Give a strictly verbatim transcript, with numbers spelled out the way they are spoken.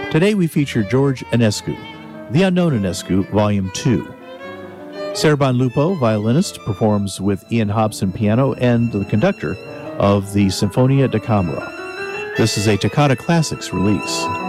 Today we feature George Enescu, The Unknown Enescu, Volume two. Serban Lupo, violinist, performs with Ian Hobson piano and the conductor of the Sinfonia da Camera. This is a Toccata Classics release.